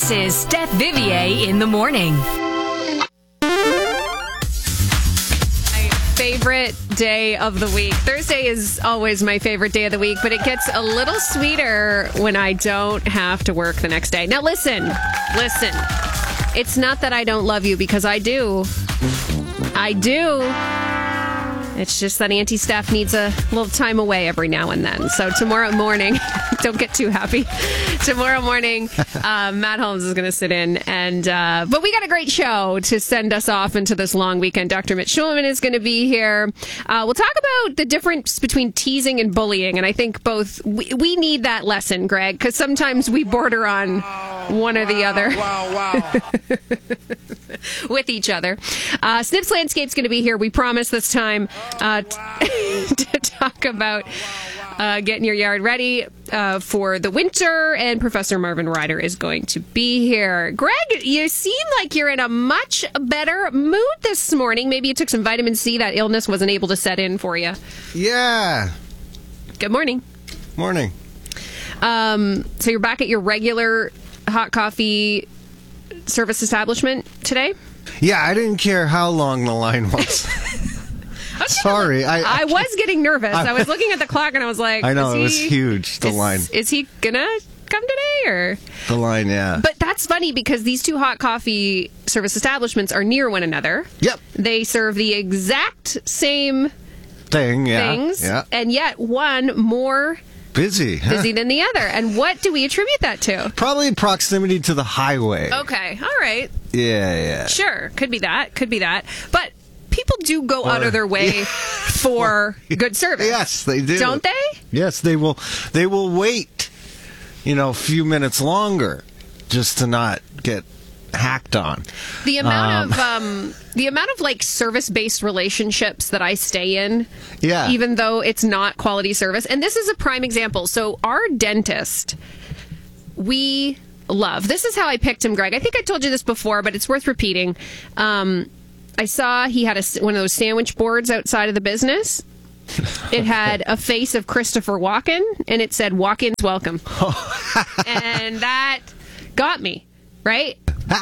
This is Steph Vivier in the morning. Favorite day of the week. Thursday is always my favorite day of the week, but it gets a little sweeter when I don't have to work the next day. Now listen. It's not that I don't love you, because I do. It's just that Auntie Steph needs a little time away every now and then. So tomorrow morning, don't get too happy. Tomorrow morning, Matt Holmes is going to sit in. But we got a great show to send us off into this long weekend. Dr. Mitch Schulman is going to be here. We'll talk about the difference between teasing and bullying. And I think both, we need that lesson, Greg, because sometimes we border on one or the other. With each other. Snips Landscape's going to be here. We promise this time to talk about getting your yard ready for the winter, and Professor Marvin Ryder is going to be here. Greg, you seem like you're in a much better mood this morning. Maybe you took some vitamin C. That illness wasn't able to set in for you. Yeah. Good morning. Morning. So you're back at your regular hot coffee service establishment today? Yeah, I didn't care how long the line was. Sorry. I was getting nervous. I was looking at the clock and I was like, I know, it was huge, the line. Is he going to come today? Or the line, yeah. But that's funny because these two hot coffee service establishments are near one another. Yep. They serve the exact same things, and yet one more busy than the other. And what do we attribute that to? Probably proximity to the highway. Okay, all right. Yeah. Sure, could be that. But people do go out of their way for good service. Yes, they do. Don't they? Yes, they will. They will wait, a few minutes longer just to not get hacked on. The amount of like service-based relationships that I stay in, even though it's not quality service. And this is a prime example. So our dentist, we love. This is how I picked him, Greg. I think I told you this before, but it's worth repeating. I saw he had one of those sandwich boards outside of the business. It had a face of Christopher Walken, and it said, "Walk-ins welcome." And that got me, right?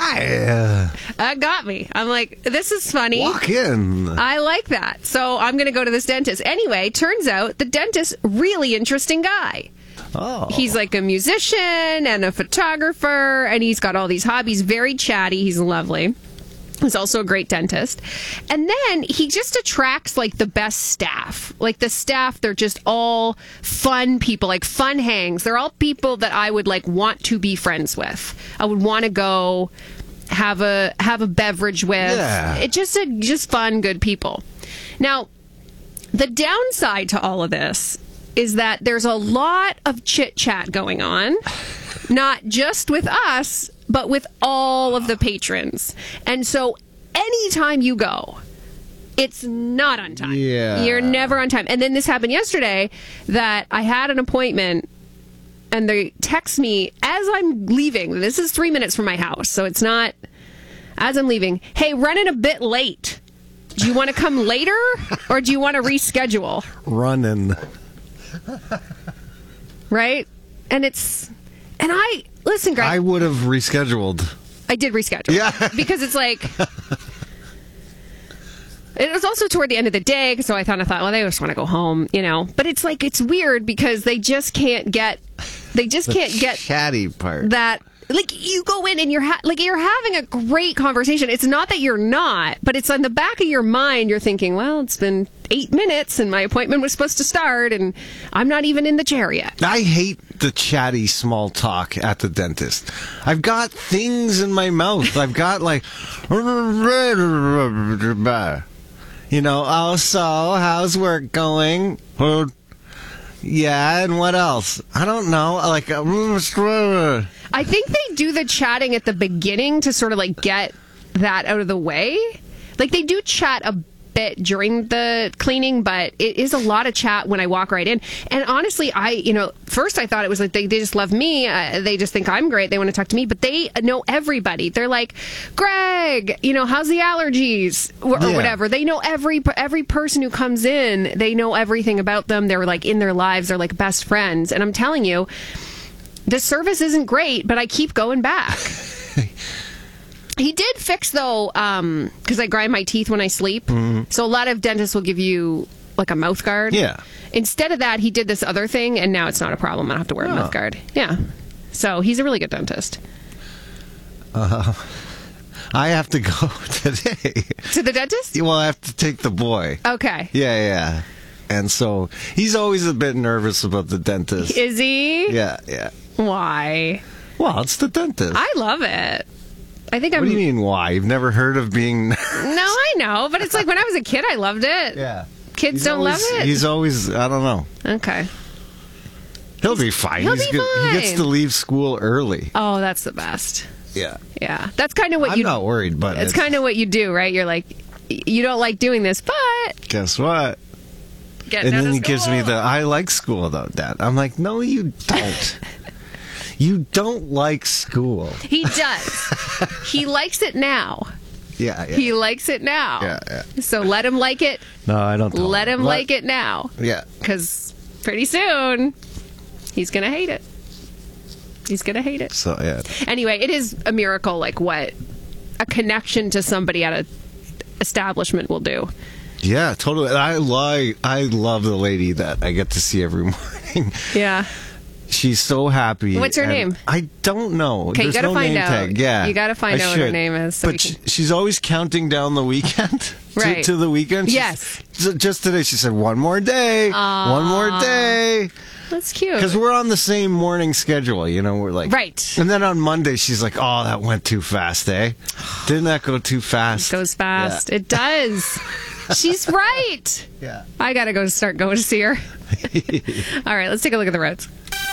That got me. I'm like, this is funny. Walk in. I like that. So I'm going to go to this dentist. Anyway, turns out the dentist, really interesting guy. Oh. He's like a musician and a photographer, and he's got all these hobbies. Very chatty. He's lovely. He's also a great dentist. And then he just attracts like the best staff. Like the staff, they're just all fun people, like fun hangs. They're all people that I would like want to be friends with. I would want to go have a beverage with. Yeah. It's just fun, good people. Now, the downside to all of this is that there's a lot of chit chat going on, not just with us, but with all of the patrons. And so anytime you go, it's not on time. Yeah. You're never on time. And then this happened yesterday that I had an appointment and they text me as I'm leaving. This is 3 minutes from my house, so it's not as I'm leaving. Hey, running a bit late. Do you want to come later or do you want to reschedule? Running. Right? Listen, Greg. I would have rescheduled. I did reschedule. Yeah. Because it's like, it was also toward the end of the day, so I thought, well, they just want to go home, But it's like, it's weird because they just can't get chatty part. That, like, you go in and you're having a great conversation. It's not that you're not, but it's on the back of your mind. You're thinking, well, it's been 8 minutes and my appointment was supposed to start and I'm not even in the chair yet. I hate the chatty small talk at the dentist. I've got things in my mouth. I've got like, oh, so how's work going? Yeah, and what else? I don't know. Like, I think they do the chatting at the beginning to sort of like get that out of the way. Like they do chat a bit during the cleaning, but it is a lot of chat when I walk right in. And honestly, first I thought it was like they just love me. They just think I'm great. They want to talk to me, but they know everybody. They're like, Greg, how's the allergies or whatever. They know every person who comes in. They know everything about them. They're like in their lives. They're like best friends. And I'm telling you, the service isn't great, but I keep going back. He did fix, though, because I grind my teeth when I sleep. Mm-hmm. So a lot of dentists will give you like a mouth guard. Yeah. Instead of that, he did this other thing, and now it's not a problem. I don't have to wear a mouth guard. Yeah. So he's a really good dentist. I have to go today. To the dentist? Well, I have to take the boy. Okay. Yeah. And so he's always a bit nervous about the dentist. Is he? Yeah. Why? Well, it's the dentist. I love it. I think What do you mean, why? You've never heard of being... No, I know, but it's like when I was a kid, I loved it. Yeah. Kids don't love it? He's always, I don't know. Okay. He'll be fine. He'll be fine. He gets to leave school early. Oh, that's the best. Yeah. That's kind of what I'm not worried, but... It's kind of what you do, right? You're like, you don't like doing this, but... Guess what? And then he gives me the, I like school, though, Dad. I'm like, no, you don't. You don't like school. He does. He likes it now. Yeah. He likes it now. Yeah. So let him like it. No, I don't. Let him like it now. Yeah. Because pretty soon, he's going to hate it. So, yeah. Anyway, it is a miracle, like what a connection to somebody at an establishment will do. Yeah, totally. I love the lady that I get to see every morning. Yeah. She's so happy. What's her name? I don't know. Okay, you got to find out. Tag. Yeah, you got to find out what her name is. So but she's always counting down the weekend to the weekend. Yes. Just today, she said, one more day. Aww. One more day. That's cute. Because we're on the same morning schedule, we're like... Right. And then on Monday, she's like, oh, that went too fast, eh? Didn't that go too fast? It goes fast. Yeah. It does. She's right. Yeah. I got to start going to see her. All right, let's take a look at the roads.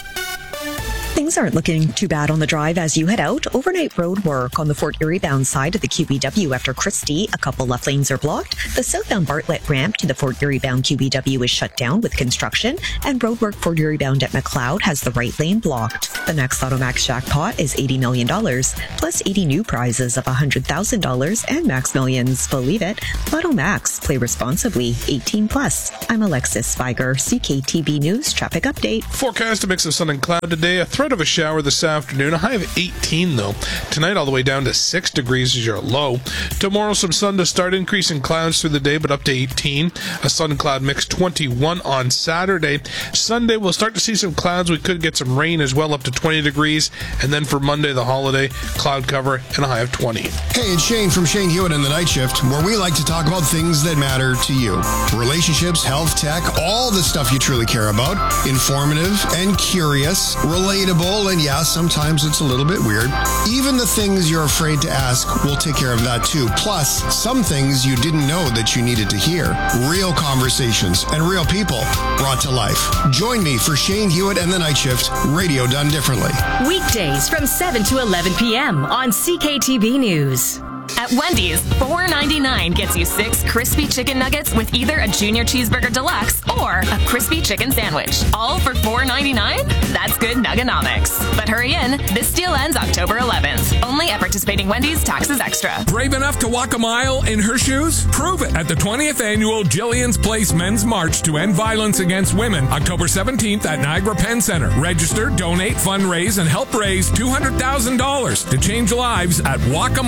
Things aren't looking too bad on the drive as you head out. Overnight road work on the Fort Erie bound side of the QBW after Christie. A couple left lanes are blocked. The southbound Bartlett ramp to the Fort Erie bound QBW is shut down with construction. And road work Fort Erie bound at McLeod has the right lane blocked. The next Lotto Max jackpot is $80 million, plus 80 new prizes of $100,000 and Max Millions. Believe it. Lotto Max. Play responsibly. 18 plus. I'm Alexis Spiger, CKTB News Traffic Update. Forecast a mix of sun and cloud today. A threat of a shower this afternoon. A high of 18, though. Tonight, all the way down to 6 degrees is your low. Tomorrow, some sun to start, increasing clouds through the day, but up to 18. A sun-cloud mix, 21 on Saturday. Sunday, we'll start to see some clouds. We could get some rain as well, up to 20 degrees. And then for Monday, the holiday, cloud cover and a high of 20. Hey, it's Shane from Shane Hewitt in the Night Shift, where we like to talk about things that matter to you. Relationships, health, tech, all the stuff you truly care about. Informative and curious, relatable, and yeah, sometimes it's a little bit weird. Even the things you're afraid to ask, we'll take care of that too. Plus, some things you didn't know that you needed to hear. Real conversations and real people brought to life. Join me for Shane Hewitt and the Night Shift, radio done differently. Weekdays from 7 to 11 p.m. on CKTB News. At Wendy's, $4.99 gets you 6 crispy chicken nuggets with either a Junior Cheeseburger Deluxe or a crispy chicken sandwich. All for $4.99? That's good nuggonomics. But hurry in. This deal ends October 11th. Only at participating Wendy's, taxes extra. Brave enough to walk a mile in her shoes? Prove it at the 20th annual Jillian's Place Men's March to End Violence Against Women, October 17th at Niagara Penn Center. Register, donate, fundraise, and help raise $200,000 to change lives at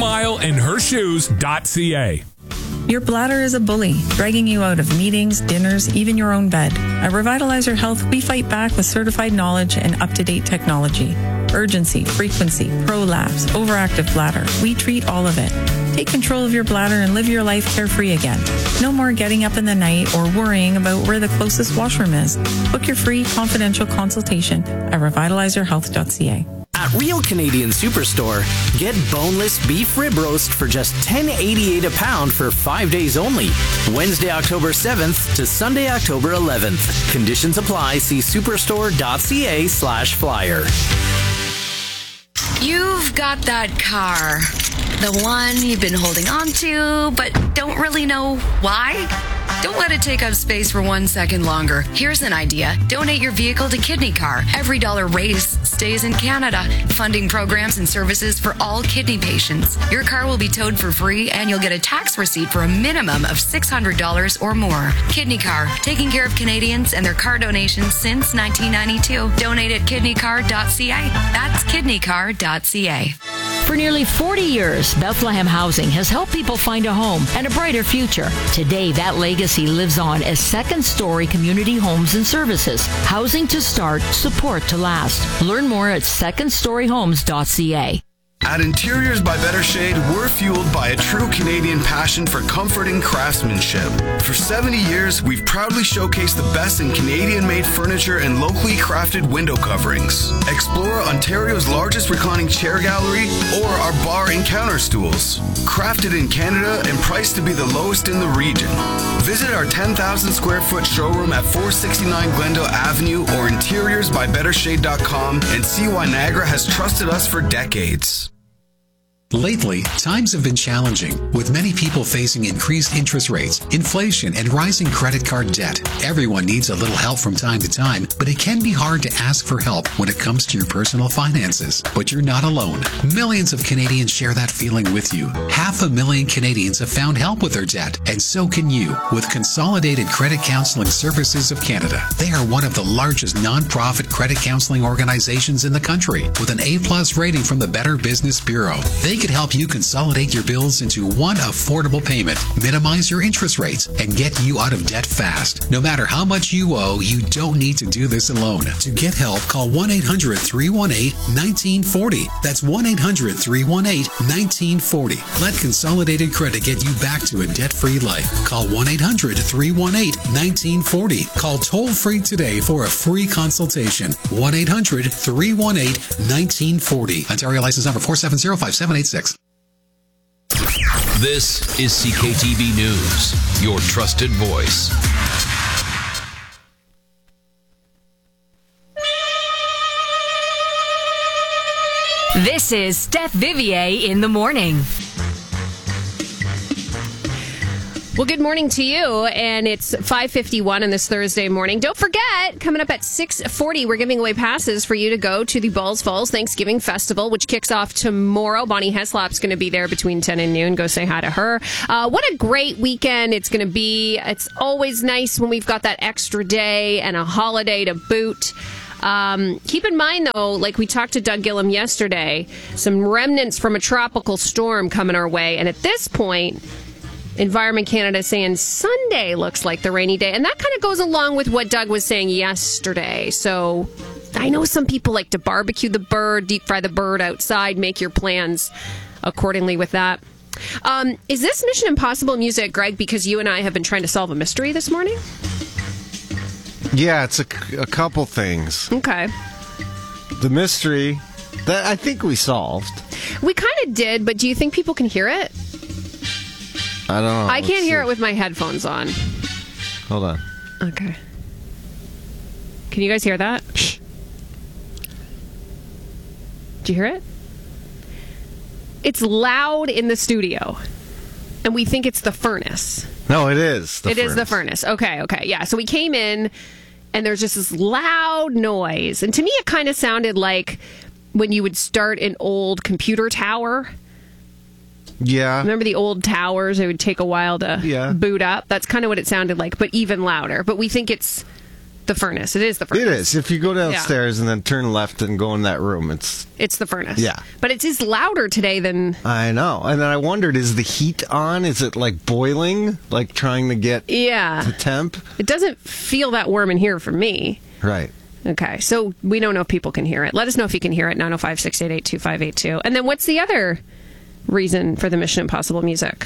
walkamileinhershoes.ca. Your bladder is a bully, dragging you out of meetings, dinners, even your own bed. At Revitalizer Health, we fight back with certified knowledge and up-to-date technology. Urgency, frequency, prolapse, overactive bladder. We treat all of it. Take control of your bladder and live your life carefree again. No more getting up in the night or worrying about where the closest washroom is. Book your free confidential consultation at revitalizerhealth.ca. At Real Canadian Superstore, get boneless beef rib roast for just $10.88 a pound for 5 days only. Wednesday, October 7th to Sunday, October 11th. Conditions apply. See superstore.ca/flyer. You've got that car. The one you've been holding on to, but don't really know why? Don't let it take up space for 1 second longer. Here's an idea. Donate your vehicle to Kidney Car. Every dollar raised stays in Canada, funding programs and services for all kidney patients. Your car will be towed for free, and you'll get a tax receipt for a minimum of $600 or more. Kidney Car, taking care of Canadians and their car donations since 1992. Donate at kidneycar.ca. That's kidneycar.ca. For nearly 40 years, Bethlehem Housing has helped people find a home and a brighter future. Today, that legacy lives on as second-story community homes and services. Housing to start, support to last. Learn more at secondstoryhomes.ca. At Interiors by Better Shade, we're fueled by a true Canadian passion for comforting craftsmanship. For 70 years, we've proudly showcased the best in Canadian-made furniture and locally crafted window coverings. Explore Ontario's largest reclining chair gallery or our bar and counter stools. Crafted in Canada and priced to be the lowest in the region. Visit our 10,000 square foot showroom at 469 Glendale Avenue or interiorsbybettershade.com and see why Niagara has trusted us for decades. Lately, times have been challenging, with many people facing increased interest rates, inflation, and rising credit card debt. Everyone needs a little help from time to time, but it can be hard to ask for help when it comes to your personal finances. But you're not alone. Millions of Canadians share that feeling with you. 500,000 Canadians have found help with their debt, and so can you, with Consolidated Credit Counseling Services of Canada. They are one of the largest non-profit credit counseling organizations in the country, with an A+ rating from the Better Business Bureau. They could help you consolidate your bills into one affordable payment, minimize your interest rates, and get you out of debt fast. No matter how much you owe, you don't need to do this alone. To get help, call 1-800-318-1940. That's 1-800-318-1940. Let Consolidated Credit get you back to a debt-free life. Call 1-800-318-1940. Call toll-free today for a free consultation. 1-800-318-1940. Ontario license number 4705786. This is CKTB News, your trusted voice. This is Steph Vivier in the morning. Well, good morning to you, and it's 5:51 on this Thursday morning. Don't forget, coming up at 6:40, we're giving away passes for you to go to the Balls Falls Thanksgiving Festival, which kicks off tomorrow. Bonnie Heslop's going to be there between 10 and noon. Go say hi to her. What a great weekend it's going to be. It's always nice when we've got that extra day and a holiday to boot. Keep in mind, though, like we talked to Doug Gillum yesterday, some remnants from a tropical storm coming our way, and at this point, Environment Canada saying Sunday looks like the rainy day. And that kind of goes along with what Doug was saying yesterday. So I know some people like to barbecue the bird, deep fry the bird outside, make your plans accordingly with that. Is this Mission Impossible music, Greg, because you and I have been trying to solve a mystery this morning? Yeah, it's a couple things. Okay. The mystery that I think we solved. We kind of did, but do you think people can hear it? I don't know. I can't hear it with my headphones on. Hold on. Okay. Can you guys hear that? Shh. Do you hear it? It's loud in the studio. And we think it's the furnace. No, it is. It is the furnace. Okay. Yeah. So we came in and there's just this loud noise. And to me, it kind of sounded like when you would start an old computer tower. Yeah. Remember the old towers? It would take a while to boot up. That's kind of what it sounded like, but even louder. But we think it's the furnace. It is the furnace. It is. If you go downstairs and then turn left and go in that room, it's the furnace. Yeah. But it is louder today than... I know. And then I wondered, is the heat on? Is it like boiling? Like trying to get the temp? It doesn't feel that warm in here for me. Right. Okay. So we don't know if people can hear it. Let us know if you can hear it. 905-688-2582. And then what's the other reason for the Mission Impossible music?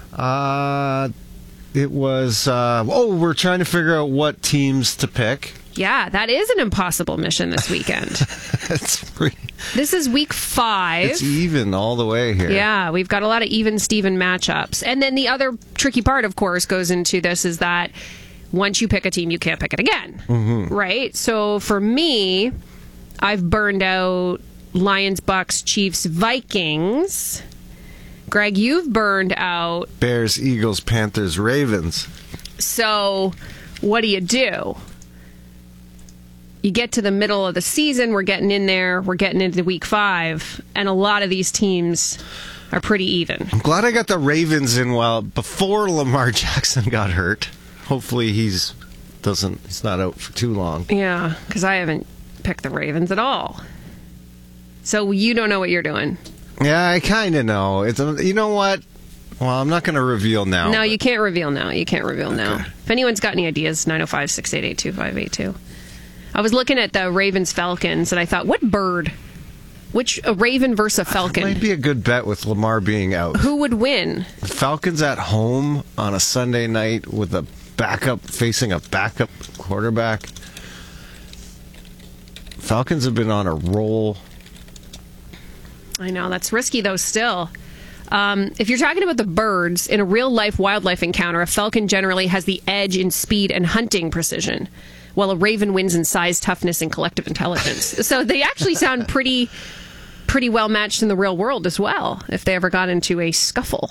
It was, we're trying to figure out what teams to pick. Yeah, that is an impossible mission this weekend. This is week 5. It's even all the way here. Yeah, we've got a lot of even-Steven matchups. And then the other tricky part, of course, goes into this is that once you pick a team, you can't pick it again. Mm-hmm. Right? So for me, I've burned out Lions, Bucks, Chiefs, Vikings. Greg, you've burned out Bears, Eagles, Panthers, Ravens. So what do? you get to the middle of the season, we're getting in there, we're getting into week 5, and a lot of these teams are pretty even. I'm glad I got the Ravens in before Lamar Jackson got hurt. Hopefully he's not out for too long. Yeah, because I haven't picked the Ravens at all. So you don't know what you're doing. Yeah, I kind of know. You know what? Well, I'm not going to reveal now. No, you can't reveal now. Now. If anyone's got any ideas, 905-688-2582. I was looking at the Ravens-Falcons, and I thought, what bird? A Raven versus a Falcon? Might be a good bet with Lamar being out. Who would win? The Falcons at home on a Sunday night with a backup facing a backup quarterback. Falcons have been on a roll. I know, that's risky though still. If you're talking about the birds, in a real-life wildlife encounter, a falcon generally has the edge in speed and hunting precision, while a raven wins in size, toughness, and collective intelligence. So they actually sound pretty well matched in the real world as well, if they ever got into a scuffle.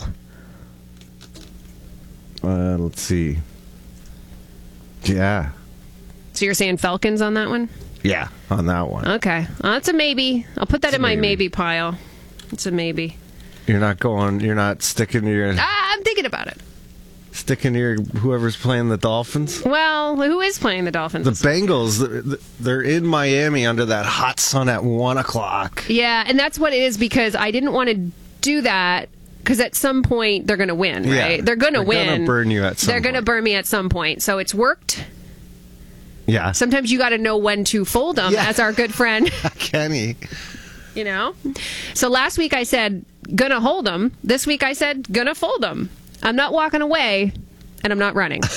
Let's see. Yeah. So you're saying falcons on that one? Yeah, on that one. Okay. Well, that's a maybe. I'll put that in my maybe pile. It's a maybe. You're not sticking to your... I'm thinking about it. Sticking to your whoever's playing the Dolphins? Well, who is playing the Dolphins? The Bengals. They're in Miami under that hot sun at 1 o'clock. Yeah, and that's what it is, because I didn't want to do that, because at some point they're going to win, right? Yeah, they're going to win. They're going to burn you at some point. They're going to burn me at some point. So it's worked. Yeah. Sometimes you got to know when to fold them, as our good friend Kenny. You know? So last week I said, gonna hold them. This week I said, gonna fold them. I'm not walking away, and I'm not running.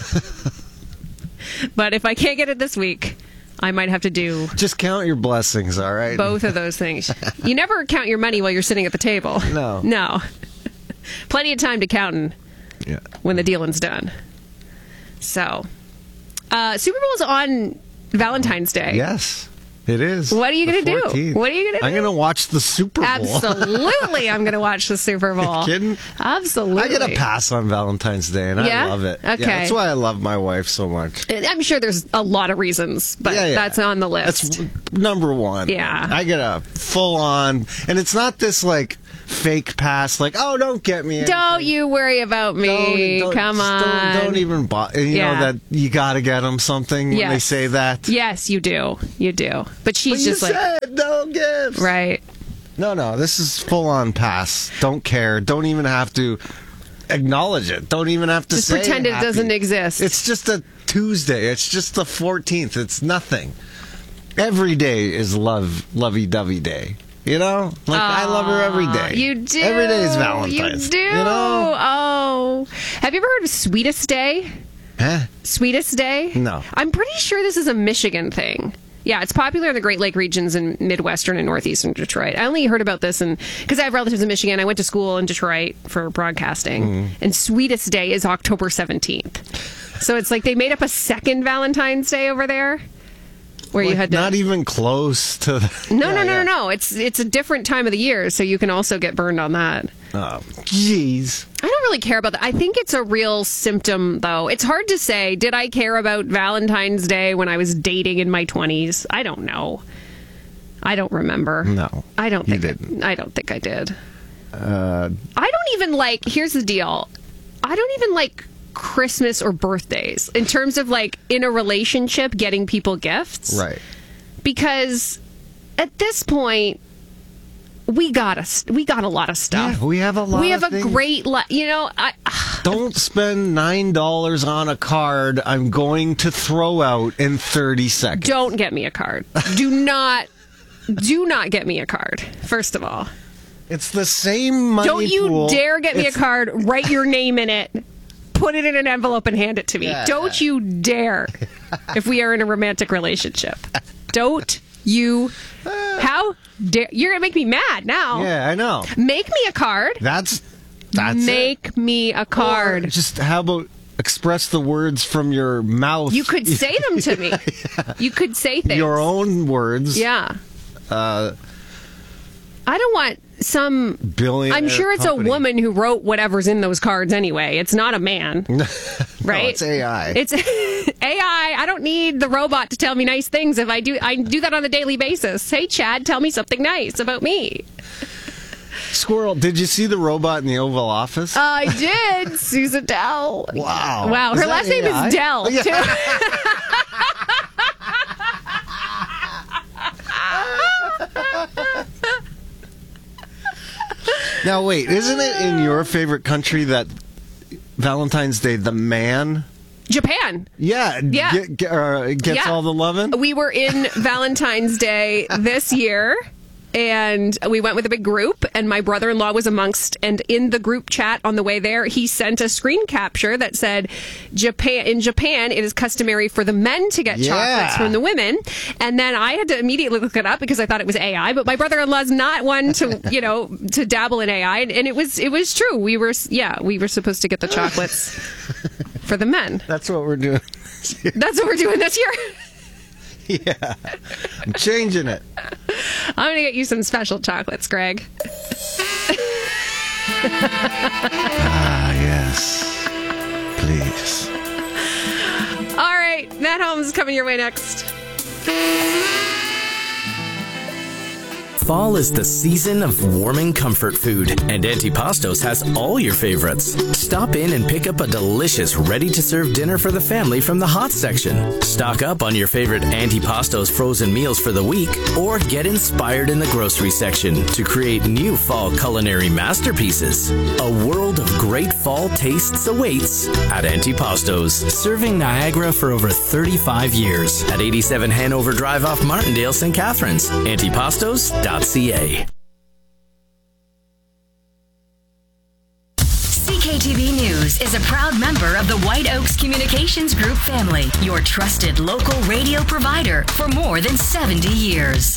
But if I can't get it this week, I might have to do... Just count your blessings, all right? Both of those things. You never count your money while you're sitting at the table. No. Plenty of time to counting when the dealing's done. So, Super Bowl's on Valentine's Day. Yes. It is. What are you going to do? What are you going to do? I'm going to watch the Super Bowl. Absolutely, I'm going to watch the Super Bowl. You kidding? Absolutely. I get a pass on Valentine's Day, and I love it. Okay. Yeah, that's why I love my wife so much. I'm sure there's a lot of reasons, but that's on the list. That's number one. Yeah. I get a full-on, and it's not this, fake pass, don't get me anything. Don't you worry about me. Come on. Don't even bother. You know that you got to get them something when they say that? Yes, you do. You do. But she's just like... said no gifts. Right. No, this is full-on pass. Don't care. Don't even have to acknowledge it. Don't even have to just say pretend it doesn't exist. It's just a Tuesday. It's just the 14th. It's nothing. Every day is lovey-dovey day. You know? I love her every day. You do. Every day is Valentine's. You do. You know? Oh. Have you ever heard of Sweetest Day? Huh? Sweetest Day? No. I'm pretty sure this is a Michigan thing. Yeah, it's popular in the Great Lake regions in Midwestern and Northeastern Detroit. I only heard about this because I have relatives in Michigan. I went to school in Detroit for broadcasting. And Sweetest Day is October 17th. So it's like they made up a second Valentine's Day over there. Where you had to... Not even close to... No. It's a different time of the year, so you can also get burned on that. Oh, jeez. I don't really care about that. I think it's a real symptom, though. It's hard to say, did I care about Valentine's Day when I was dating in my 20s? I don't know. I don't remember. No. I don't think didn't. I don't think I did. I don't even like... Here's the deal. I don't even like... Christmas or birthdays in terms of in a relationship getting people gifts, right? Because at this point we got a lot of stuff. Yeah, we have a lot. We have of a things. great don't spend $9 on a card I'm going to throw out in 30 seconds. Don't get me a card. Do not get me a card. First of all, it's the same money don't you pool. Dare get me a card, write your name in it, put it in an envelope and hand it to me. Yeah. Don't you dare. If we are in a romantic relationship. Don't you. How dare. You're going to make me mad now. Yeah, I know. Make me a card. That's Make me a card. Or just how about express the words from your mouth? You could say them to me. Yeah. You could say things. Your own words. Yeah. I don't want some billionaire. I'm sure it's company. a woman who wrote whatever's in those cards anyway. It's not a man. Right? No, it's AI. It's AI. I don't need the robot to tell me nice things if I do that on a daily basis. Hey, Chad, tell me something nice about me. Squirrel, did you see the robot in the Oval Office? I did. Susan Dell. Wow. Wow. Her last name is Dell, Yeah. too. Now, wait, isn't it in your favorite country that Valentine's Day, the man... Japan. Yeah. Gets all the loving? We were in Valentine's Day this year, and we went with a big group, and my brother-in-law was amongst, and in the group chat on the way there, he sent a screen capture that said, in Japan, it is customary for the men to get chocolates from the women. And then I had to immediately look it up because I thought it was AI, but my brother-in-law's not one to, to dabble in AI. And it was true. We were supposed to get the chocolates for the men. That's what we're doing. That's what we're doing this year. Yeah. I'm changing it. I'm going to get you some special chocolates, Greg. Yes. Please. All right. Matt Holmes is coming your way next. Fall is the season of warming comfort food, and Antipastos has all your favorites. Stop in and pick up a delicious, ready-to-serve dinner for the family from the hot section. Stock up on your favorite Antipastos frozen meals for the week, or get inspired in the grocery section to create new fall culinary masterpieces. A world of great fall tastes awaits at Antipastos, serving Niagara for over 35 years at 87 Hanover Drive off Martindale, St. Catharines. Antipastos.ca. CKTV News is a proud member of the White Oaks Communications Group family, your trusted local radio provider for more than 70 years.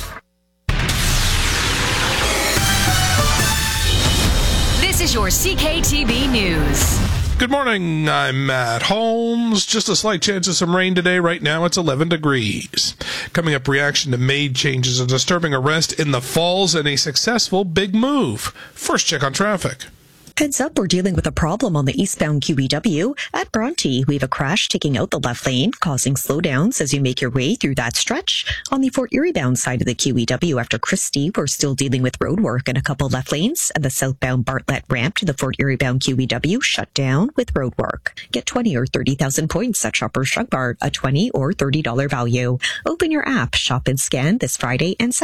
This is your CKTV News. Good morning, I'm Matt Holmes. Just a slight chance of some rain today. Right now it's 11 degrees. Coming up, reaction to MAID changes, a disturbing arrest in the Falls, and a successful big move. First check on traffic. Heads up, we're dealing with a problem on the eastbound QEW. At Bronte, we have a crash taking out the left lane, causing slowdowns as you make your way through that stretch. On the Fort Erie bound side of the QEW after Christie, we're still dealing with road work in a couple left lanes, and the southbound Bartlett ramp to the Fort Erie bound QEW shut down with road work. Get 20 or 30,000 points at Shoppers Drug Mart, a $20 or $30 value. Open your app, shop and scan this Friday and Saturday.